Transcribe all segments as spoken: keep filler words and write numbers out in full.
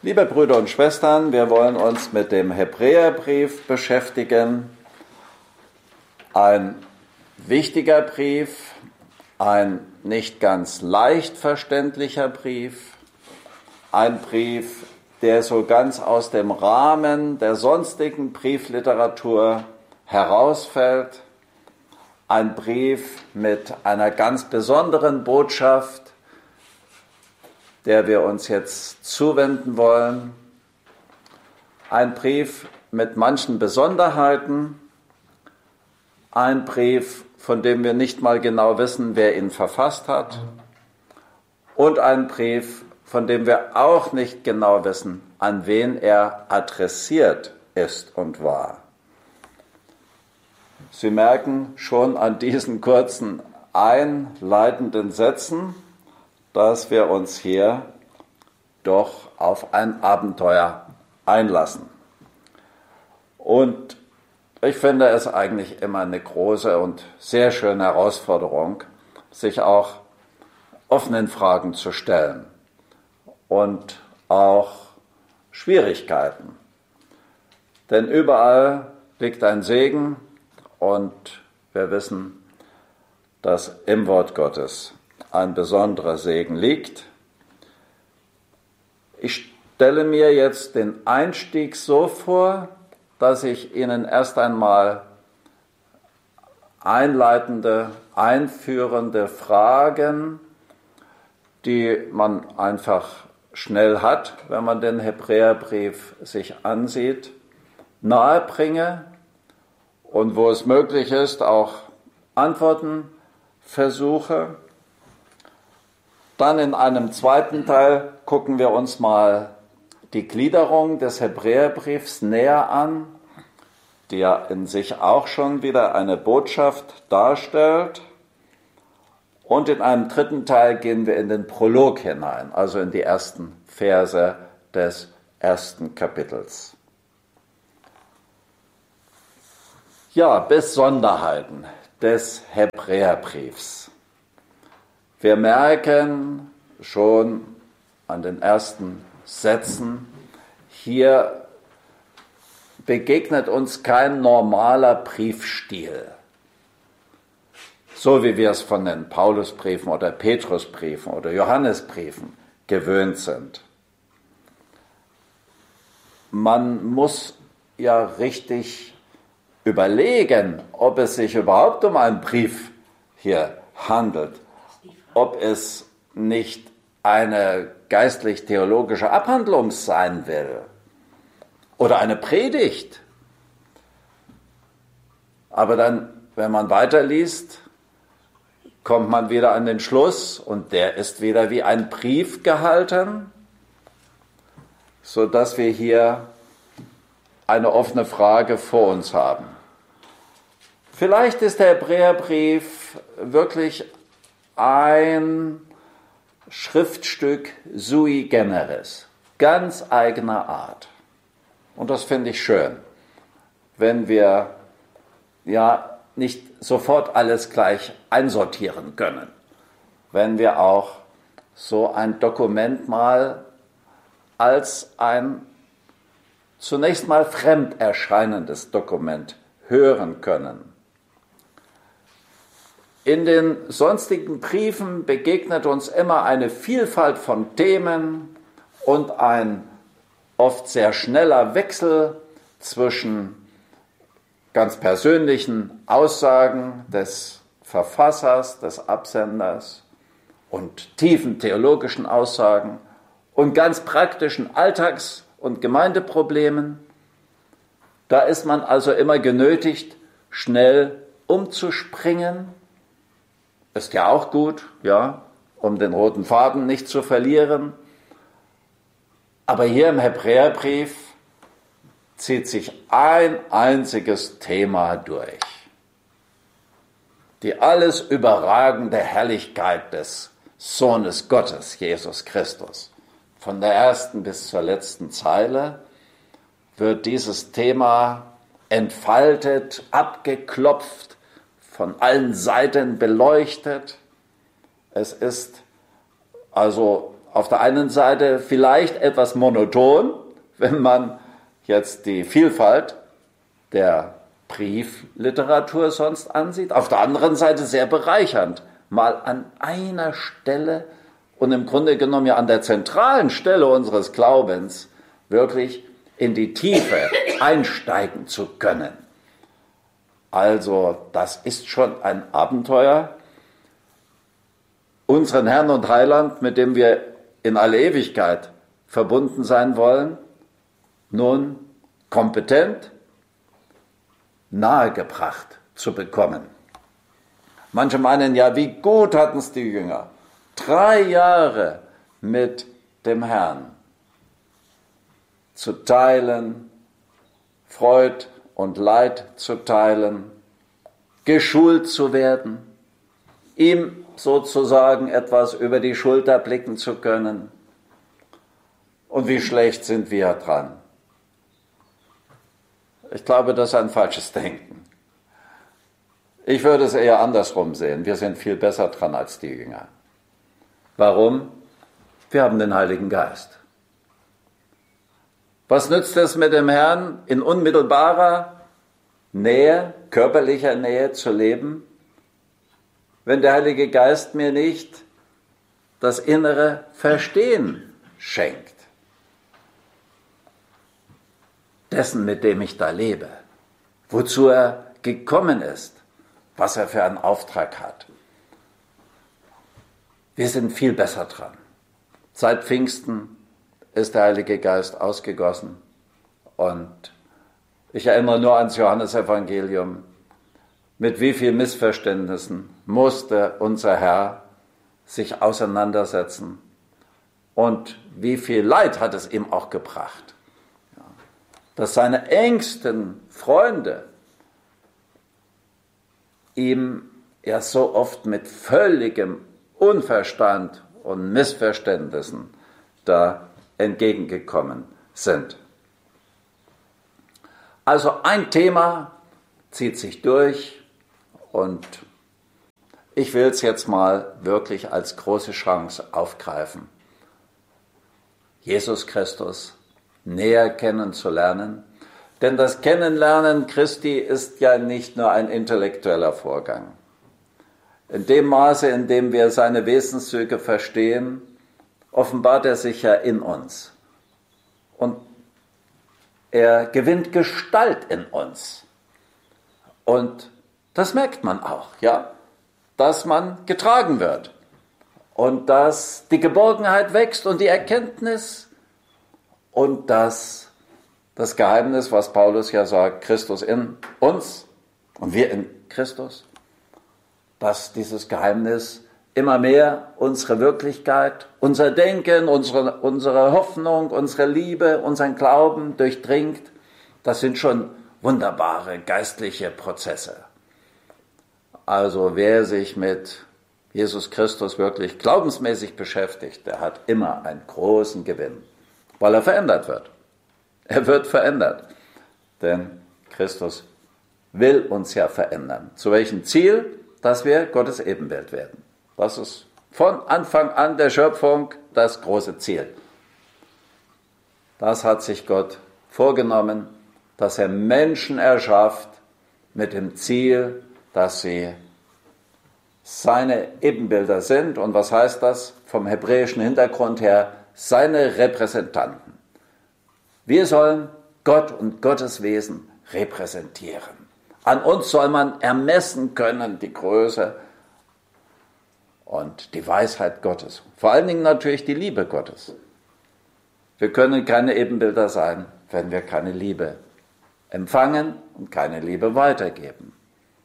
Liebe Brüder und Schwestern, wir wollen uns mit dem Hebräerbrief beschäftigen. Ein wichtiger Brief, ein nicht ganz leicht verständlicher Brief, ein Brief, der so ganz aus dem Rahmen der sonstigen Briefliteratur herausfällt, ein Brief mit einer ganz besonderen Botschaft, der wir uns jetzt zuwenden wollen. Ein Brief mit manchen Besonderheiten, ein Brief, von dem wir nicht mal genau wissen, wer ihn verfasst hat, und ein Brief, von dem wir auch nicht genau wissen, an wen er adressiert ist und war. Sie merken schon an diesen kurzen einleitenden Sätzen, dass wir uns hier doch auf ein Abenteuer einlassen. Und ich finde es eigentlich immer eine große und sehr schöne Herausforderung, sich auch offenen Fragen zu stellen und auch Schwierigkeiten. Denn überall liegt ein Segen und wir wissen, dass im Wort Gottes ein besonderer Segen liegt. Ich stelle mir jetzt den Einstieg so vor, dass ich Ihnen erst einmal einleitende, einführende Fragen, die man einfach schnell hat, wenn man den Hebräerbrief sich ansieht, nahebringe und wo es möglich ist, auch Antworten versuche. Dann in einem zweiten Teil gucken wir uns mal die Gliederung des Hebräerbriefs näher an, die ja in sich auch schon wieder eine Botschaft darstellt. Und in einem dritten Teil gehen wir in den Prolog hinein, also in die ersten Verse des ersten Kapitels. Ja, Besonderheiten des Hebräerbriefs. Wir merken schon an den ersten Sätzen, hier begegnet uns kein normaler Briefstil, so wie wir es von den Paulusbriefen oder Petrusbriefen oder Johannesbriefen gewöhnt sind. Man muss ja richtig überlegen, ob es sich überhaupt um einen Brief hier handelt, ob es nicht eine geistlich-theologische Abhandlung sein will oder eine Predigt. Aber dann, wenn man weiterliest, kommt man wieder an den Schluss und der ist wieder wie ein Brief gehalten, sodass wir hier eine offene Frage vor uns haben. Vielleicht ist der Hebräerbrief wirklich ein Schriftstück sui generis, ganz eigener Art. Und das finde ich schön, wenn wir ja nicht sofort alles gleich einsortieren können, wenn wir auch so ein Dokument mal als ein zunächst mal fremd erscheinendes Dokument hören können. In den sonstigen Briefen begegnet uns immer eine Vielfalt von Themen und ein oft sehr schneller Wechsel zwischen ganz persönlichen Aussagen des Verfassers, des Absenders und tiefen theologischen Aussagen und ganz praktischen Alltags- und Gemeindeproblemen. Da ist man also immer genötigt, schnell umzuspringen. Ist ja auch gut, ja, um den roten Faden nicht zu verlieren. Aber hier im Hebräerbrief zieht sich ein einziges Thema durch. Die alles überragende Herrlichkeit des Sohnes Gottes, Jesus Christus. Von der ersten bis zur letzten Zeile wird dieses Thema entfaltet, abgeklopft, von allen Seiten beleuchtet. Es ist also auf der einen Seite vielleicht etwas monoton, wenn man jetzt die Vielfalt der Briefliteratur sonst ansieht. Auf der anderen Seite sehr bereichernd, mal an einer Stelle und im Grunde genommen ja an der zentralen Stelle unseres Glaubens wirklich in die Tiefe einsteigen zu können. Also das ist schon ein Abenteuer, unseren Herrn und Heiland, mit dem wir in alle Ewigkeit verbunden sein wollen, nun kompetent nahegebracht zu bekommen. Manche meinen ja, wie gut hatten es die Jünger. Drei Jahre mit dem Herrn zu teilen, Freud und Leid zu teilen, geschult zu werden, ihm sozusagen etwas über die Schulter blicken zu können. Und wie schlecht sind wir dran? Ich glaube, das ist ein falsches Denken. Ich würde es eher andersrum sehen. Wir sind viel besser dran als die Jünger. Warum? Wir haben den Heiligen Geist. Was nützt es, mit dem Herrn in unmittelbarer Nähe, körperlicher Nähe zu leben, wenn der Heilige Geist mir nicht das innere Verstehen schenkt? Dessen, mit dem ich da lebe, wozu er gekommen ist, was er für einen Auftrag hat. Wir sind viel besser dran. Seit Pfingsten ist der Heilige Geist ausgegossen und ich erinnere nur ans Johannesevangelium, mit wie vielen Missverständnissen musste unser Herr sich auseinandersetzen und wie viel Leid hat es ihm auch gebracht, dass seine engsten Freunde ihm ja so oft mit völligem Unverstand und Missverständnissen da entgegengekommen sind. Also ein Thema zieht sich durch und ich will es jetzt mal wirklich als große Chance aufgreifen, Jesus Christus näher kennenzulernen. Denn das Kennenlernen Christi ist ja nicht nur ein intellektueller Vorgang. In dem Maße, in dem wir seine Wesenszüge verstehen, offenbart er sich ja in uns. Und er gewinnt Gestalt in uns. Und das merkt man auch, ja, dass man getragen wird. Und dass die Geborgenheit wächst und die Erkenntnis und dass das Geheimnis, was Paulus ja sagt, Christus in uns und wir in Christus, dass dieses Geheimnis immer mehr unsere Wirklichkeit, unser Denken, unsere, unsere Hoffnung, unsere Liebe, unseren Glauben durchdringt. Das sind schon wunderbare geistliche Prozesse. Also wer sich mit Jesus Christus wirklich glaubensmäßig beschäftigt, der hat immer einen großen Gewinn, weil er verändert wird. Er wird verändert, denn Christus will uns ja verändern. Zu welchem Ziel? Dass wir Gottes Ebenbild werden. Das ist von Anfang an der Schöpfung das große Ziel. Das hat sich Gott vorgenommen, dass er Menschen erschafft mit dem Ziel, dass sie seine Ebenbilder sind. Und was heißt das vom hebräischen Hintergrund her? Seine Repräsentanten. Wir sollen Gott und Gottes Wesen repräsentieren. An uns soll man ermessen können die Größe und die Weisheit Gottes. Vor allen Dingen natürlich die Liebe Gottes. Wir können keine Ebenbilder sein, wenn wir keine Liebe empfangen und keine Liebe weitergeben.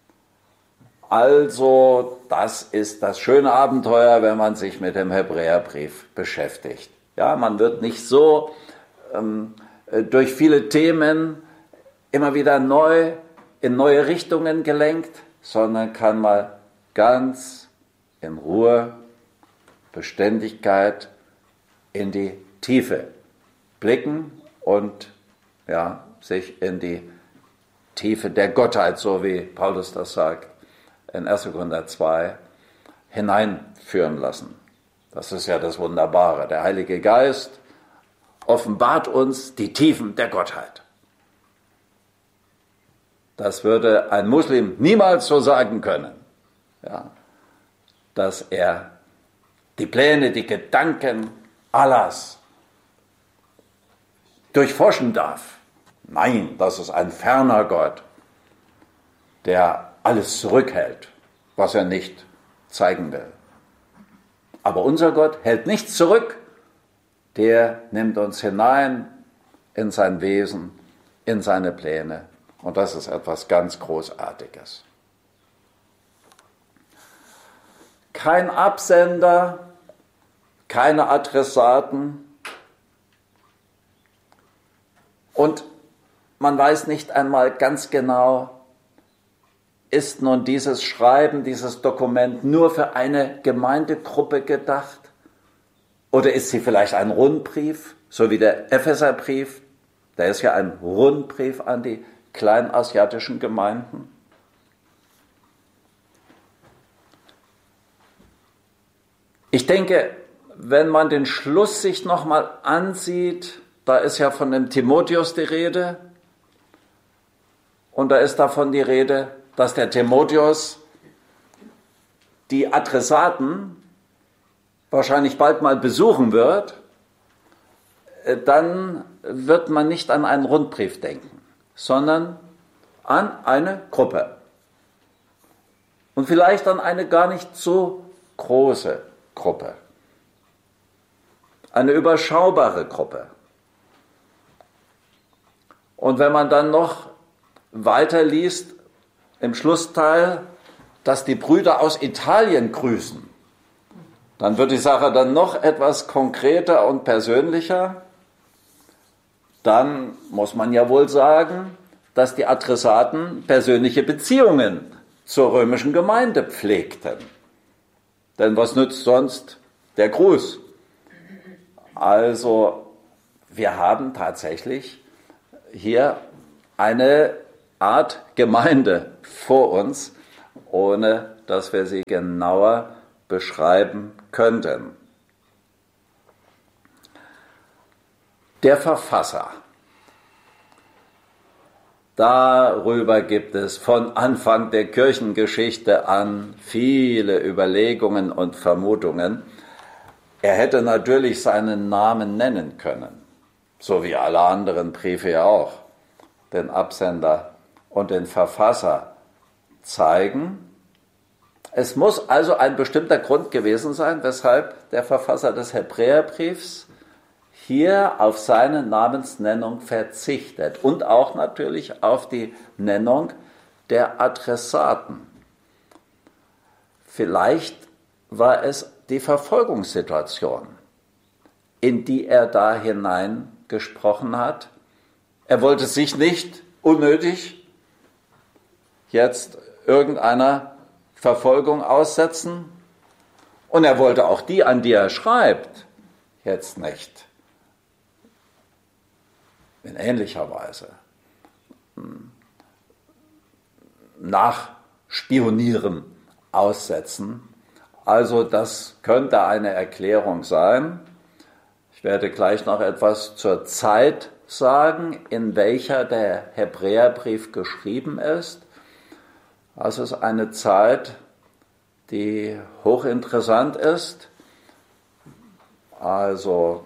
Also, das ist das schöne Abenteuer, wenn man sich mit dem Hebräerbrief beschäftigt. Ja, man wird nicht so ähm, durch viele Themen immer wieder neu in neue Richtungen gelenkt, sondern kann mal ganz in Ruhe, Beständigkeit in die Tiefe blicken und ja, sich in die Tiefe der Gottheit, so wie Paulus das sagt, in erster Korinther zwei, hineinführen lassen. Das ist ja das Wunderbare. Der Heilige Geist offenbart uns die Tiefen der Gottheit. Das würde ein Muslim niemals so sagen können, ja, dass er die Pläne, die Gedanken Allahs durchforschen darf. Nein, das ist ein ferner Gott, der alles zurückhält, was er nicht zeigen will. Aber unser Gott hält nichts zurück, der nimmt uns hinein in sein Wesen, in seine Pläne. Und das ist etwas ganz Großartiges. Kein Absender, keine Adressaten. Und man weiß nicht einmal ganz genau, ist nun dieses Schreiben, dieses Dokument nur für eine Gemeindegruppe gedacht? Oder ist sie vielleicht ein Rundbrief, so wie der Epheserbrief? Der ist ja ein Rundbrief an die kleinasiatischen Gemeinden. Ich denke, wenn man den Schluss sich nochmal ansieht, da ist ja von dem Timotheus die Rede und da ist davon die Rede, dass der Timotheus die Adressaten wahrscheinlich bald mal besuchen wird, dann wird man nicht an einen Rundbrief denken, sondern an eine Gruppe. Und vielleicht an eine gar nicht so große Gruppe. Eine überschaubare Gruppe. Und wenn man dann noch weiter liest, im Schlussteil, dass die Brüder aus Italien grüßen, dann wird die Sache dann noch etwas konkreter und persönlicher. Dann muss man ja wohl sagen, dass die Adressaten persönliche Beziehungen zur römischen Gemeinde pflegten. Denn was nützt sonst der Gruß? Also wir haben tatsächlich hier eine Art Gemeinde vor uns, ohne dass wir sie genauer beschreiben könnten. Der Verfasser. Darüber gibt es von Anfang der Kirchengeschichte an viele Überlegungen und Vermutungen. Er hätte natürlich seinen Namen nennen können, so wie alle anderen Briefe ja auch, den Absender und den Verfasser zeigen. Es muss also ein bestimmter Grund gewesen sein, weshalb der Verfasser des Hebräerbriefs hier auf seine Namensnennung verzichtet und auch natürlich auf die Nennung der Adressaten. Vielleicht war es die Verfolgungssituation, in die er da hineingesprochen hat. Er wollte sich nicht unnötig jetzt irgendeiner Verfolgung aussetzen und er wollte auch die, an die er schreibt, jetzt nicht in ähnlicher Weise nachspionieren aussetzen. Also das könnte eine Erklärung sein. Ich werde gleich noch etwas zur Zeit sagen, in welcher der Hebräerbrief geschrieben ist. Das ist eine Zeit, die hochinteressant ist. Also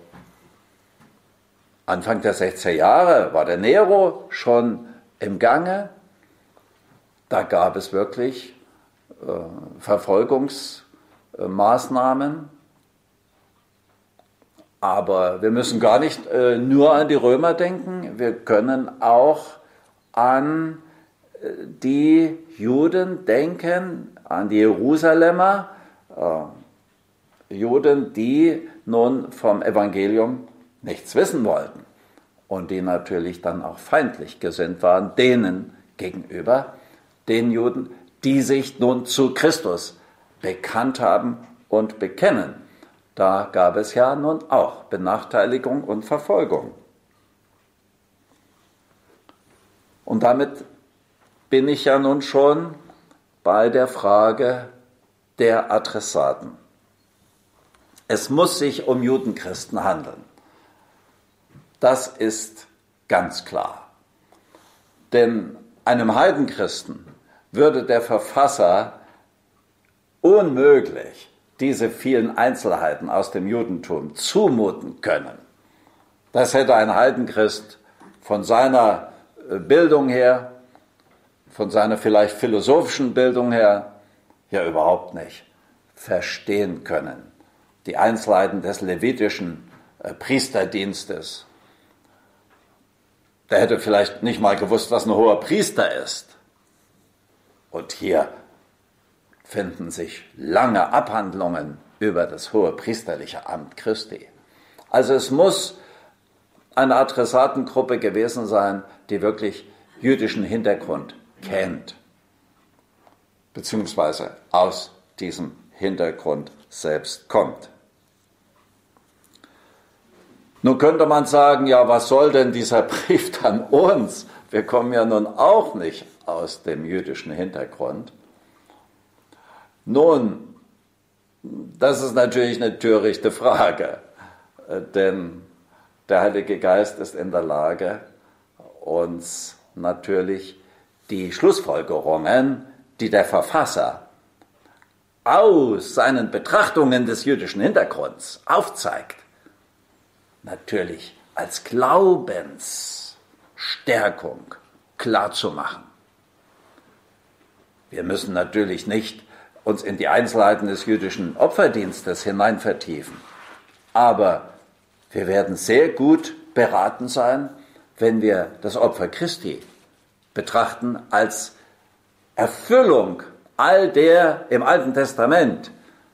Anfang der sechziger Jahre war der Nero schon im Gange. Da gab es wirklich äh, Verfolgungsmaßnahmen. Aber wir müssen gar nicht äh, nur an die Römer denken. Wir können auch an äh, die Juden denken, an die Jerusalemer, äh, Juden, die nun vom Evangelium nichts wissen wollten und die natürlich dann auch feindlich gesinnt waren, denen gegenüber, den Juden, die sich nun zu Christus bekannt haben und bekennen. Da gab es ja nun auch Benachteiligung und Verfolgung. Und damit bin ich ja nun schon bei der Frage der Adressaten. Es muss sich um Judenchristen handeln. Das ist ganz klar. Denn einem Heidenchristen würde der Verfasser unmöglich diese vielen Einzelheiten aus dem Judentum zumuten können. Das hätte ein Heidenchrist von seiner Bildung her, von seiner vielleicht philosophischen Bildung her, ja überhaupt nicht verstehen können. Die Einzelheiten des levitischen äh, Priesterdienstes. Der hätte vielleicht nicht mal gewusst, was ein hoher Priester ist. Und hier finden sich lange Abhandlungen über das hohe priesterliche Amt Christi. Also es muss eine Adressatengruppe gewesen sein, die wirklich jüdischen Hintergrund kennt, beziehungsweise aus diesem Hintergrund selbst kommt. Nun könnte man sagen, ja, was soll denn dieser Brief dann uns? Wir kommen ja nun auch nicht aus dem jüdischen Hintergrund. Nun, das ist natürlich eine törichte Frage, denn der Heilige Geist ist in der Lage, uns natürlich die Schlussfolgerungen, die der Verfasser aus seinen Betrachtungen des jüdischen Hintergrunds aufzeigt, natürlich als Glaubensstärkung klarzumachen. Wir müssen natürlich nicht uns in die Einzelheiten des jüdischen Opferdienstes hinein vertiefen, aber wir werden sehr gut beraten sein, wenn wir das Opfer Christi betrachten als Erfüllung all der im Alten Testament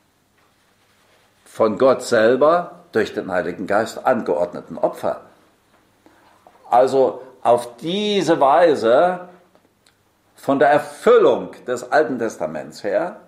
von Gott selber durch den Heiligen Geist angeordneten Opfer. Also auf diese Weise von der Erfüllung des Alten Testaments her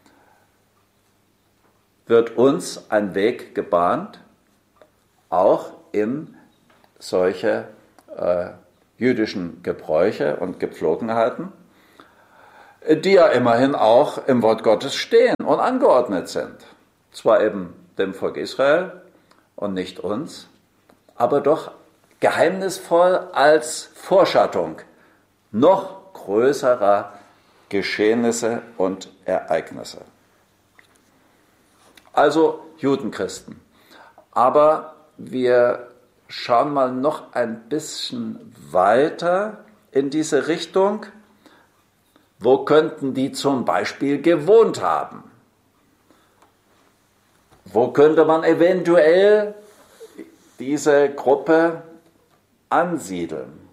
wird uns ein Weg gebahnt, auch in solche äh, jüdischen Gebräuche und Gepflogenheiten, die ja immerhin auch im Wort Gottes stehen und angeordnet sind. Zwar eben dem Volk Israel und nicht uns, aber doch geheimnisvoll als Vorschattung noch größerer Geschehnisse und Ereignisse. Also Judenchristen. Aber wir schauen mal noch ein bisschen weiter in diese Richtung. Wo könnten die zum Beispiel gewohnt haben? Wo könnte man eventuell diese Gruppe ansiedeln?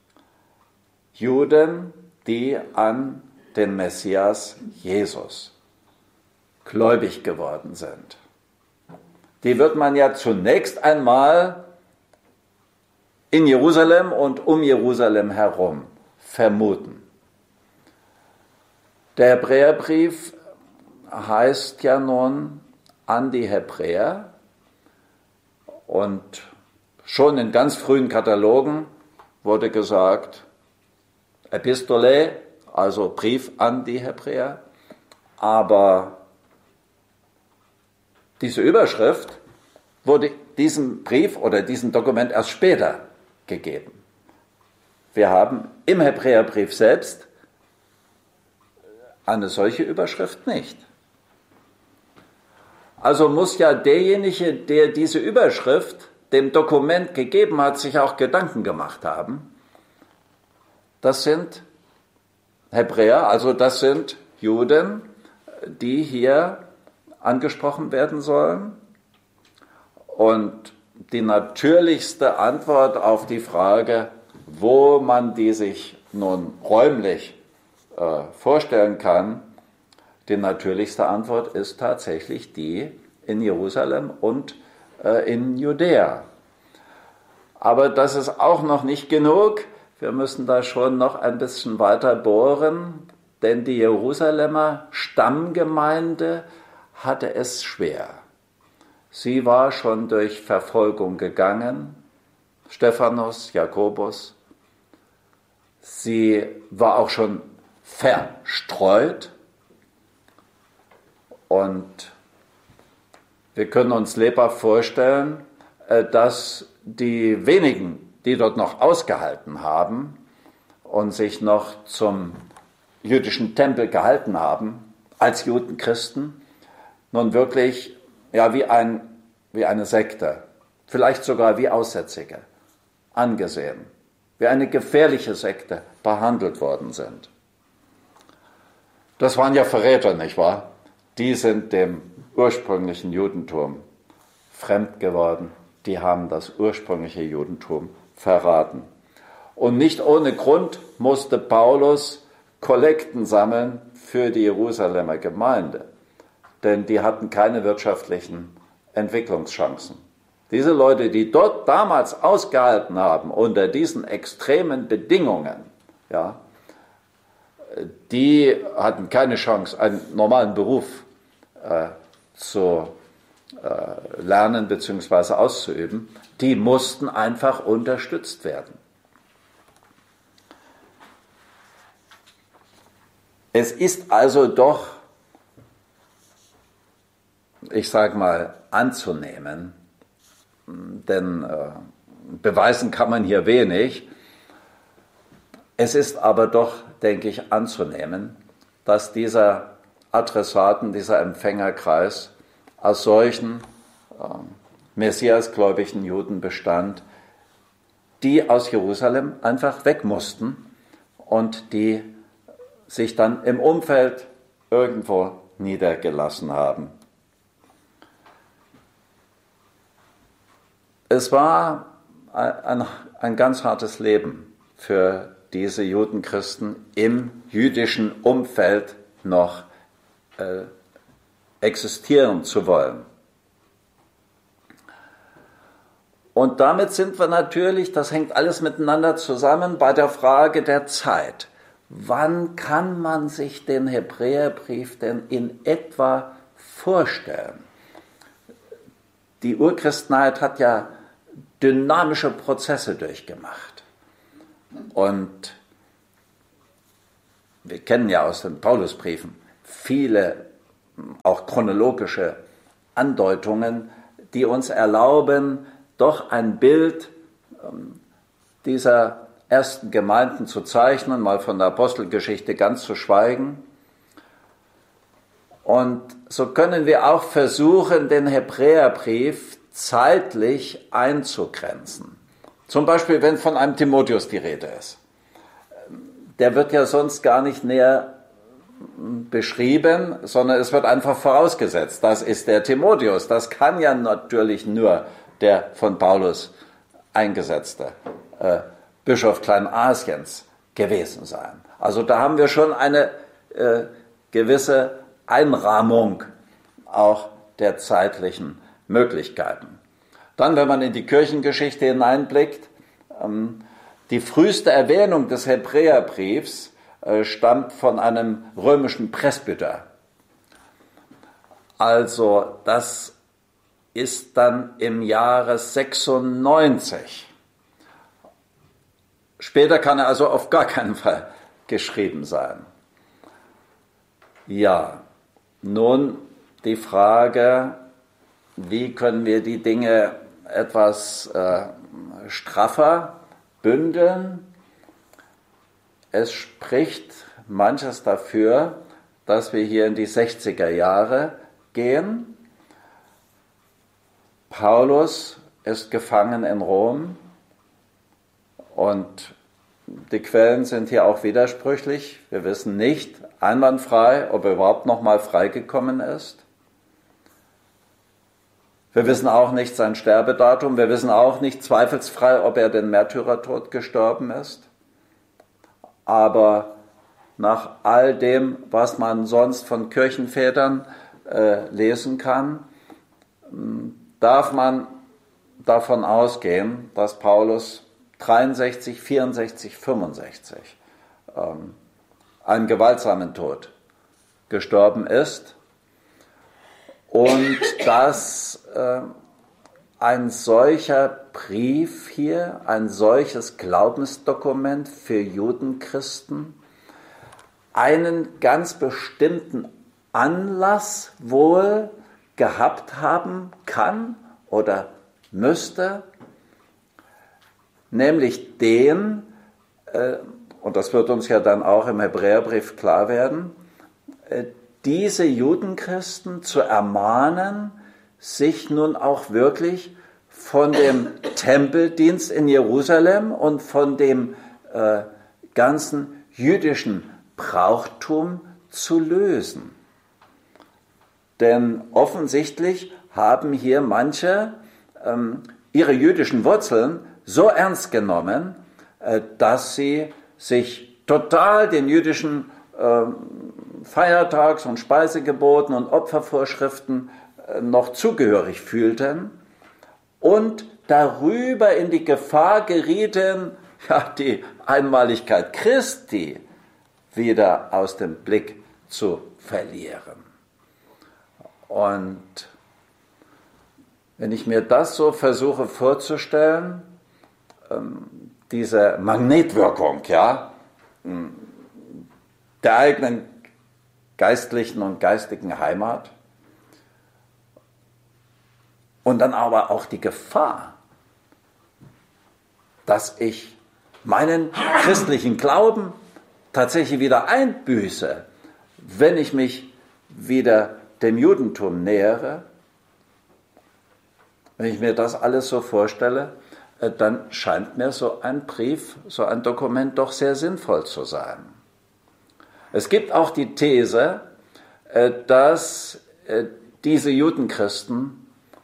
Juden, die an den Messias Jesus gläubig geworden sind. Die wird man ja zunächst einmal in Jerusalem und um Jerusalem herum vermuten. Der Hebräerbrief heißt ja nun an die Hebräer und schon in ganz frühen Katalogen wurde gesagt, Epistole, also Brief an die Hebräer, aber diese Überschrift wurde diesem Brief oder diesem Dokument erst später gegeben. Wir haben im Hebräerbrief selbst eine solche Überschrift nicht. Also muss ja derjenige, der diese Überschrift dem Dokument gegeben hat, sich auch Gedanken gemacht haben. Das sind Hebräer, also das sind Juden, die hier angesprochen werden sollen. Und die natürlichste Antwort auf die Frage, wo man die sich nun räumlich äh, vorstellen kann, die natürlichste Antwort ist tatsächlich die in Jerusalem und äh, in Judäa. Aber das ist auch noch nicht genug. Wir müssen da schon noch ein bisschen weiter bohren, denn die Jerusalemer Stammgemeinde hatte es schwer. Sie war schon durch Verfolgung gegangen, Stephanus, Jakobus. Sie war auch schon verstreut. Und Wir können uns lebhaft vorstellen, dass die wenigen, die dort noch ausgehalten haben und sich noch zum jüdischen Tempel gehalten haben, als Judenchristen, nun wirklich ja, wie, ein, wie eine Sekte, vielleicht sogar wie Aussätzige angesehen, wie eine gefährliche Sekte behandelt worden sind. Das waren ja Verräter, nicht wahr? Die sind dem ursprünglichen Judentum fremd geworden. Die haben das ursprüngliche Judentum verraten. Und nicht ohne Grund musste Paulus Kollekten sammeln für die Jerusalemer Gemeinde, denn die hatten keine wirtschaftlichen Entwicklungschancen. Diese Leute, die dort damals ausgehalten haben, unter diesen extremen Bedingungen, ja, die hatten keine Chance, einen normalen Beruf äh, zu äh, lernen bzw. auszuüben. Die mussten einfach unterstützt werden. Es ist also doch, ich sage mal, anzunehmen, denn äh, beweisen kann man hier wenig. Es ist aber doch, denke ich, anzunehmen, dass dieser Adressaten, dieser Empfängerkreis aus solchen äh, messiasgläubigen Juden bestand, die aus Jerusalem einfach weg mussten und die sich dann im Umfeld irgendwo niedergelassen haben. Es war ein, ein ganz hartes Leben für diese Judenchristen im jüdischen Umfeld noch äh, existieren zu wollen. Und damit sind wir natürlich, das hängt alles miteinander zusammen, bei der Frage der Zeit. Wann kann man sich den Hebräerbrief denn in etwa vorstellen? Die Urchristenheit hat ja dynamische Prozesse durchgemacht. Und wir kennen ja aus den Paulusbriefen viele, auch chronologische Andeutungen, die uns erlauben, doch ein Bild dieser ersten Gemeinden zu zeichnen, mal von der Apostelgeschichte ganz zu schweigen. Und so können wir auch versuchen, den Hebräerbrief zeitlich einzugrenzen. Zum Beispiel, wenn von einem Timotheus die Rede ist. Der wird ja sonst gar nicht näher beschrieben, sondern es wird einfach vorausgesetzt, das ist der Timotheus. Das kann ja natürlich nur der von Paulus eingesetzte äh, Bischof Kleinasiens gewesen sein. Also da haben wir schon eine äh, gewisse Einrahmung auch der zeitlichen Möglichkeiten. Dann, wenn man in die Kirchengeschichte hineinblickt, ähm, die früheste Erwähnung des Hebräerbriefs äh, stammt von einem römischen Presbyter. Also das ist dann im Jahre sechsundneunzig. Später kann er also auf gar keinen Fall geschrieben sein. Ja, nun die Frage, wie können wir die Dinge etwas äh, straffer bündeln? Es spricht manches dafür, dass wir hier in die sechziger Jahre gehen. Paulus ist gefangen in Rom und die Quellen sind hier auch widersprüchlich. Wir wissen nicht einwandfrei, ob er überhaupt noch mal freigekommen ist. Wir wissen auch nicht sein Sterbedatum. Wir wissen auch nicht zweifelsfrei, ob er den Märtyrertod gestorben ist. Aber nach all dem, was man sonst von Kirchenvätern äh, lesen kann, darf man davon ausgehen, dass Paulus dreiundsechzig, vierundsechzig, fünfundsechzig ähm, einen gewaltsamen Tod gestorben ist und dass äh, ein solcher Brief hier, ein solches Glaubensdokument für Judenchristen einen ganz bestimmten Anlass wohl gehabt haben kann oder müsste, nämlich den, äh, und das wird uns ja dann auch im Hebräerbrief klar werden, äh, diese Judenchristen zu ermahnen, sich nun auch wirklich von dem Tempeldienst in Jerusalem und von dem äh, ganzen jüdischen Brauchtum zu lösen. Denn offensichtlich haben hier manche ähm, ihre jüdischen Wurzeln so ernst genommen, äh, dass sie sich total den jüdischen äh, Feiertags- und Speisegeboten und Opfervorschriften äh, noch zugehörig fühlten und darüber in die Gefahr gerieten, ja, die Einmaligkeit Christi wieder aus dem Blick zu verlieren. Und wenn ich mir das so versuche vorzustellen, ähm, diese Magnetwirkung, ja, der eigenen geistlichen und geistigen Heimat und dann aber auch die Gefahr, dass ich meinen christlichen Glauben tatsächlich wieder einbüße, wenn ich mich wieder dem Judentum nähere. Wenn ich mir das alles so vorstelle, dann scheint mir so ein Brief, so ein Dokument doch sehr sinnvoll zu sein. Es gibt auch die These, dass diese Judenchristen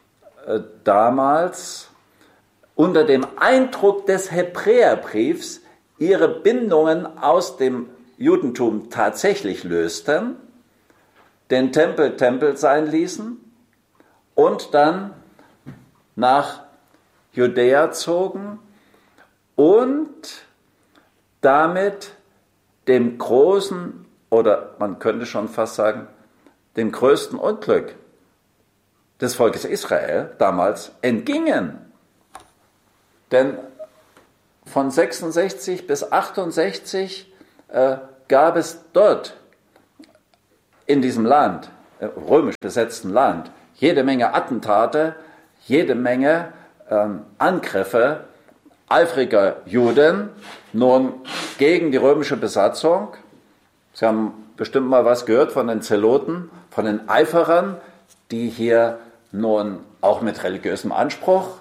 damals unter dem Eindruck des Hebräerbriefs ihre Bindungen aus dem Judentum tatsächlich lösten, den Tempel Tempel sein ließen und dann nach Judäa zogen und damit dem großen, oder man könnte schon fast sagen, dem größten Unglück des Volkes Israel damals entgingen. Denn von sechsundsechzig bis achtundsechzig äh, gab es dort in diesem Land, äh, römisch besetzten Land, jede Menge Attentate, jede Menge ähm, Angriffe eifriger Juden, nun gegen die römische Besatzung. Sie haben bestimmt mal was gehört von den Zeloten, von den Eiferern, die hier nun auch mit religiösem Anspruch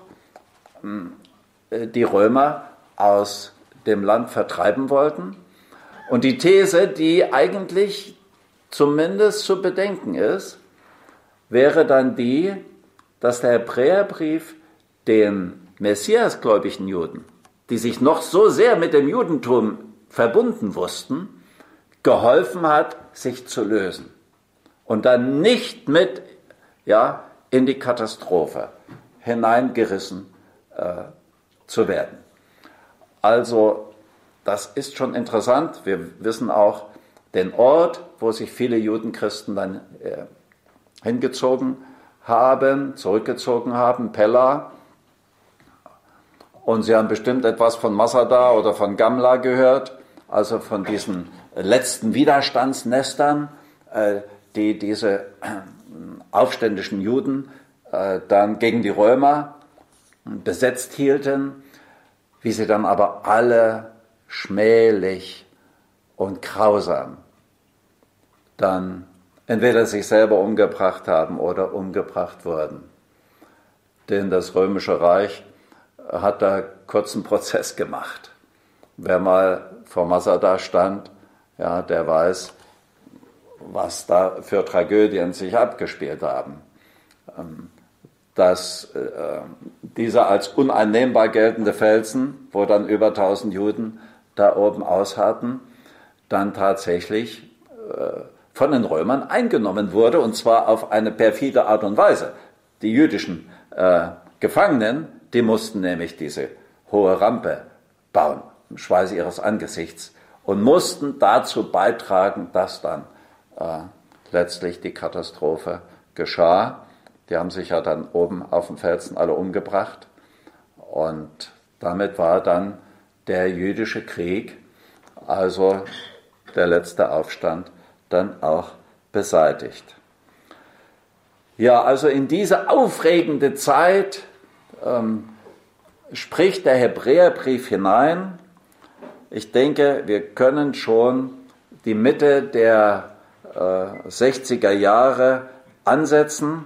äh, die Römer aus dem Land vertreiben wollten. Und die These, die eigentlich zumindest zu bedenken ist, wäre dann die, dass der Hebräerbrief den messiasgläubigen Juden, die sich noch so sehr mit dem Judentum verbunden wussten, geholfen hat, sich zu lösen und dann nicht mit ja, in die Katastrophe hineingerissen äh, zu werden. Also das ist schon interessant. Wir wissen auch den Ort, wo sich viele Judenchristen dann äh, hingezogen haben, zurückgezogen haben, Pella. Und Sie haben bestimmt etwas von Masada oder von Gamla gehört, also von diesen letzten Widerstandsnestern, äh, die diese äh, aufständischen Juden äh, dann gegen die Römer besetzt hielten, wie sie dann aber alle schmählich und grausam dann entweder sich selber umgebracht haben oder umgebracht wurden. Denn das Römische Reich hat da kurzen Prozess gemacht. Wer mal vor Masada stand, ja, der weiß, was da für Tragödien sich abgespielt haben. Dass äh, diese als uneinnehmbar geltende Felsen, wo dann über tausend Juden da oben ausharrten, dann tatsächlich äh, von den Römern eingenommen wurde, und zwar auf eine perfide Art und Weise. Die jüdischen äh, Gefangenen, die mussten nämlich diese hohe Rampe bauen, im Schweiße ihres Angesichts, und mussten dazu beitragen, dass dann äh, letztlich die Katastrophe geschah. Die haben sich ja dann oben auf dem Felsen alle umgebracht, und damit war dann der jüdische Krieg, also der letzte Aufstand, dann auch beseitigt. Ja, also in diese aufregende Zeit ähm, spricht der Hebräerbrief hinein. Ich denke, wir können schon die Mitte der äh, sechziger Jahre ansetzen.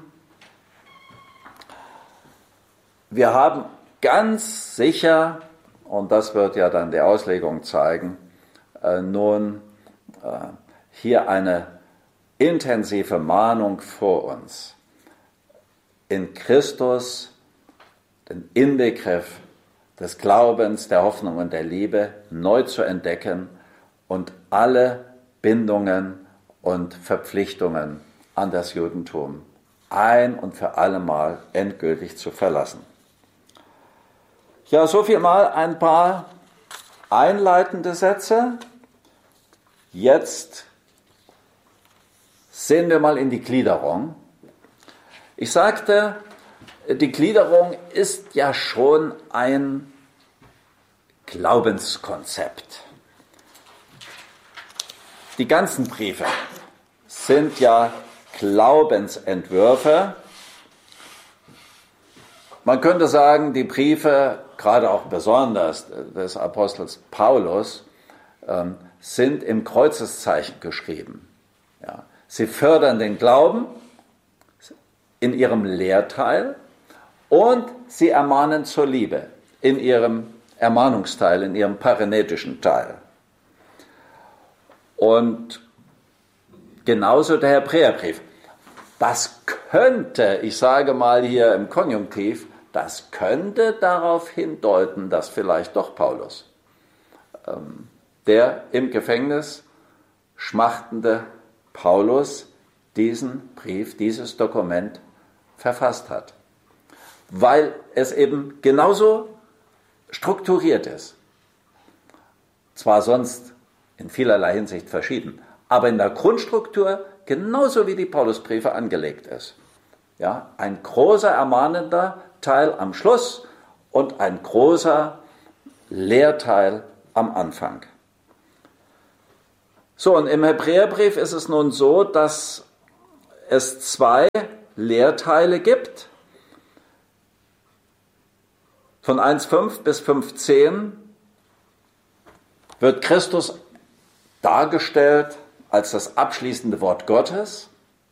Wir haben ganz sicher, und das wird ja dann die Auslegung zeigen, äh, nun äh, hier eine intensive Mahnung vor uns, in Christus den Inbegriff des Glaubens, der Hoffnung und der Liebe neu zu entdecken und alle Bindungen und Verpflichtungen an das Judentum ein und für alle Mal endgültig zu verlassen. Ja, so viel mal ein paar einleitende Sätze. Jetzt sehen wir mal in die Gliederung. Ich sagte, die Gliederung ist ja schon ein Glaubenskonzept. Die ganzen Briefe sind ja Glaubensentwürfe. Man könnte sagen, die Briefe, gerade auch besonders des Apostels Paulus, ähm, sind im Kreuzeszeichen geschrieben. Ja. Sie fördern den Glauben in ihrem Lehrteil und sie ermahnen zur Liebe in ihrem Ermahnungsteil, in ihrem parenetischen Teil. Und genauso der Hebräerbrief. Das könnte, ich sage mal hier im Konjunktiv, das könnte darauf hindeuten, dass vielleicht doch Paulus, ähm, der im Gefängnis schmachtende Paulus, diesen Brief, dieses Dokument verfasst hat. Weil es eben genauso strukturiert ist. Zwar sonst in vielerlei Hinsicht verschieden, aber in der Grundstruktur genauso wie die Paulusbriefe angelegt ist. Ja, ein großer ermahnender Teil am Schluss und ein großer Lehrteil am Anfang. So, und im Hebräerbrief ist es nun so, dass es zwei Lehrteile gibt, von eins Komma fünf bis fünf Komma zehn wird Christus dargestellt als das abschließende Wort Gottes.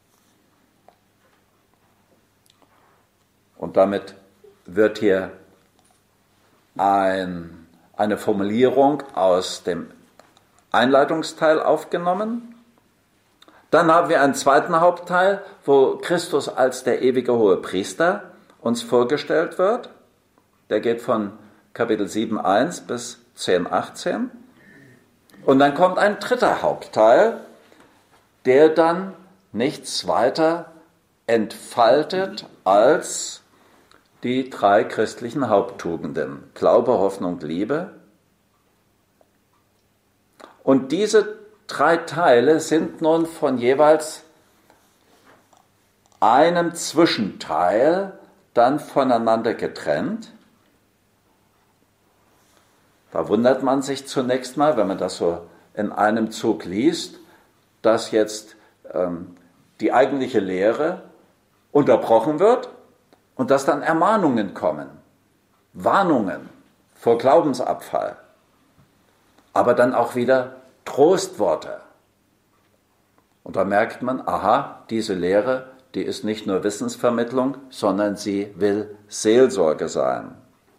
Und damit wird hier ein, eine Formulierung aus dem Einleitungsteil aufgenommen. Dann haben wir einen zweiten Hauptteil, wo Christus als der ewige hohe Priester uns vorgestellt wird. Der geht von Kapitel sieben Punkt eins bis zehn Punkt achtzehn. Und dann kommt ein dritter Hauptteil, der dann nichts weiter entfaltet als die drei christlichen Haupttugenden: Glaube, Hoffnung, Liebe. Und diese drei Teile sind nun von jeweils einem Zwischenteil dann voneinander getrennt. Da wundert man sich zunächst mal, wenn man das so in einem Zug liest, dass jetzt ähm, die eigentliche Lehre unterbrochen wird und dass dann Ermahnungen kommen, Warnungen vor Glaubensabfall, aber dann auch wieder Trostworte. Und da merkt man, aha, diese Lehre, die ist nicht nur Wissensvermittlung, sondern sie will Seelsorge sein.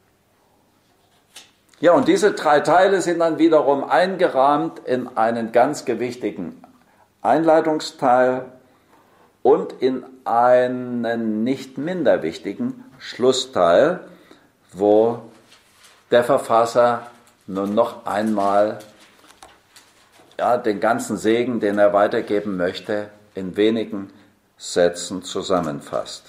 Ja, und diese drei Teile sind dann wiederum eingerahmt in einen ganz gewichtigen Einleitungsteil und in einen nicht minder wichtigen Schlussteil, wo der Verfasser nun noch einmal ja, den ganzen Segen, den er weitergeben möchte, in wenigen Sätzen zusammenfasst.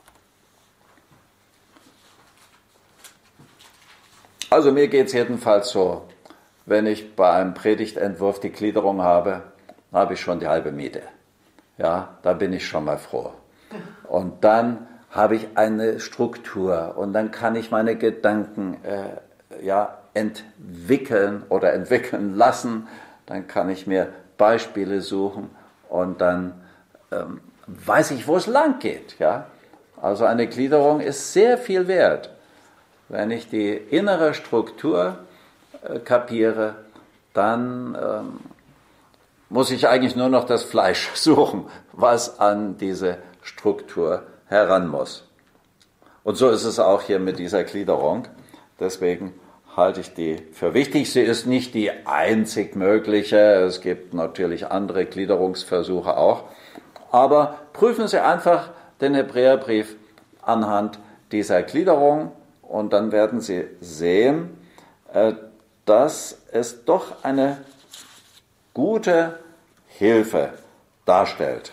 Also mir geht es jedenfalls so, wenn ich bei einem Predigtentwurf die Gliederung habe, habe ich schon die halbe Miete. Ja, da bin ich schon mal froh. Und dann habe ich eine Struktur und dann kann ich meine Gedanken äh, ja, entwickeln oder entwickeln lassen. Dann kann ich mir Beispiele suchen und dann ähm, weiß ich, wo es lang geht. Ja? Also eine Gliederung ist sehr viel wert. Wenn ich die innere Struktur äh, kapiere, dann ähm, muss ich eigentlich nur noch das Fleisch suchen, was an diese Struktur heran muss. Und so ist es auch hier mit dieser Gliederung. Deswegen halte ich die für wichtig. Sie ist nicht die einzig mögliche. Es gibt natürlich andere Gliederungsversuche auch. Aber prüfen Sie einfach den Hebräerbrief anhand dieser Gliederung und dann werden Sie sehen, dass es doch eine gute Hilfe darstellt.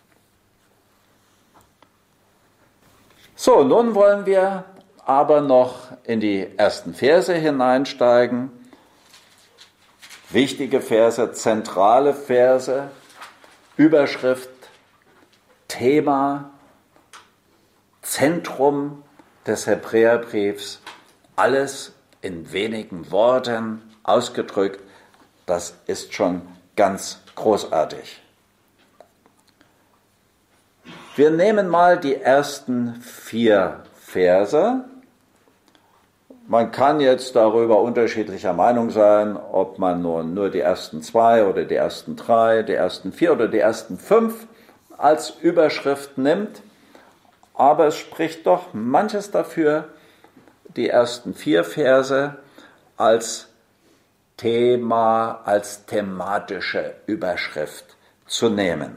So, nun wollen wir aber noch in die ersten Verse hineinsteigen. Wichtige Verse, zentrale Verse, Überschrift, Thema, Zentrum des Hebräerbriefs, alles in wenigen Worten ausgedrückt. Das ist schon ganz großartig. Wir nehmen mal die ersten vier Verse. Man kann jetzt darüber unterschiedlicher Meinung sein, ob man nun nur die ersten zwei oder die ersten drei, die ersten vier oder die ersten fünf als Überschrift nimmt. Aber es spricht doch manches dafür, die ersten vier Verse als Thema, als thematische Überschrift zu nehmen.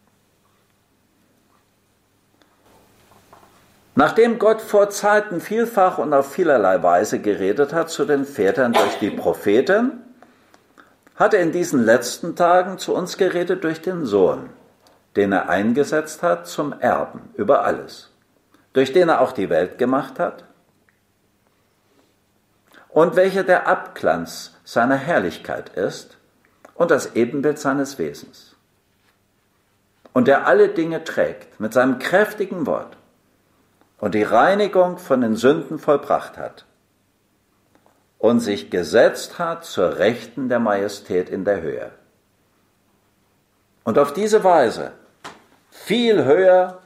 Nachdem Gott vor Zeiten vielfach und auf vielerlei Weise geredet hat zu den Vätern durch die Propheten, hat er in diesen letzten Tagen zu uns geredet durch den Sohn, den er eingesetzt hat zum Erben über alles, durch den er auch die Welt gemacht hat und welcher der Abglanz seiner Herrlichkeit ist und das Ebenbild seines Wesens und der alle Dinge trägt mit seinem kräftigen Wort und die Reinigung von den Sünden vollbracht hat und sich gesetzt hat zur Rechten der Majestät in der Höhe. Und auf diese Weise viel höher